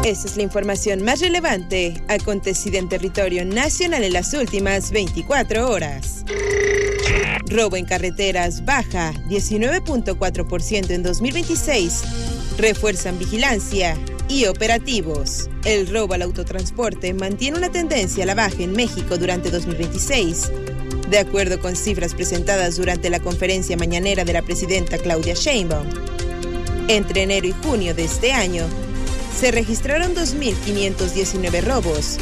Esta es la información más relevante acontecida en territorio nacional en las últimas 24 horas. Robo en carreteras baja 19.4% en 2026. Refuerzan vigilancia y operativos. El robo al autotransporte mantiene una tendencia a la baja en México durante 2026. De acuerdo con cifras presentadas durante la conferencia mañanera de la presidenta Claudia Sheinbaum, entre enero y junio de este año, se registraron 2.519 robos,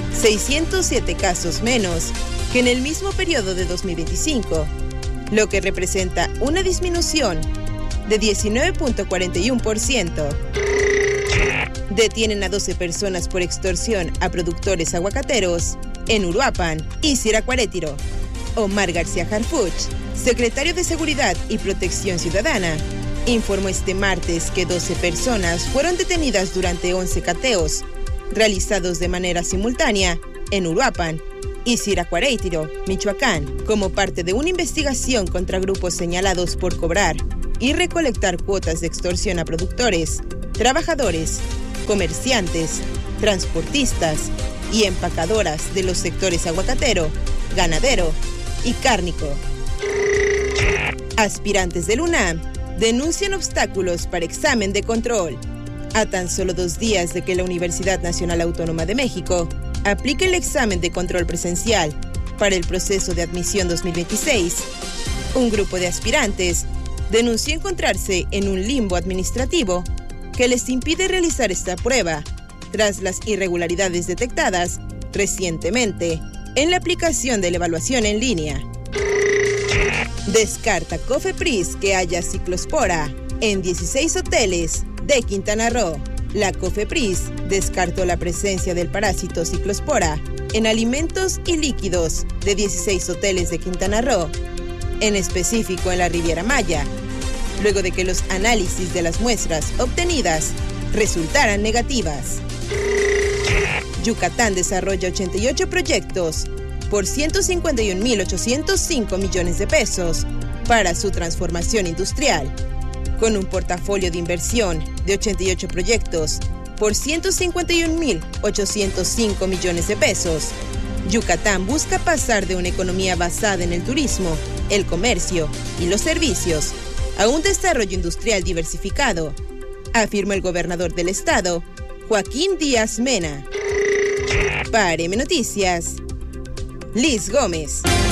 607 casos menos que en el mismo periodo de 2025, lo que representa una disminución de 19.41%. Detienen a 12 personas por extorsión a productores aguacateros en Uruapan y Siracuaretiro. Omar García Harfuch, secretario de Seguridad y Protección Ciudadana, informó este martes que 12 personas fueron detenidas durante 11 cateos, realizados de manera simultánea en Uruapan y Siracuaretiro, Michoacán, como parte de una investigación contra grupos señalados por cobrar y recolectar cuotas de extorsión a productores, trabajadores, comerciantes, transportistas y empacadoras de los sectores aguacatero, ganadero y cárnico. Aspirantes del UNAM denuncian obstáculos para examen de control. A tan solo 2 días de que la Universidad Nacional Autónoma de México aplique el examen de control presencial para el proceso de admisión 2026, un grupo de aspirantes denunció encontrarse en un limbo administrativo que les impide realizar esta prueba tras las irregularidades detectadas recientemente en la aplicación de la evaluación en línea. Descarta COFEPRIS que haya ciclospora en 16 hoteles de Quintana Roo. La COFEPRIS descartó la presencia del parásito ciclospora en alimentos y líquidos de 16 hoteles de Quintana Roo, en específico en la Riviera Maya, luego de que los análisis de las muestras obtenidas resultaran negativas. Yucatán desarrolla 88 proyectos por 151.805 millones de pesos para su transformación industrial. Con un portafolio de inversión de 88 proyectos por 151.805 millones de pesos, Yucatán busca pasar de una economía basada en el turismo, el comercio y los servicios a un desarrollo industrial diversificado, afirmó el gobernador del estado, Joaquín Díaz Mena. Para M Noticias, Liz Gómez.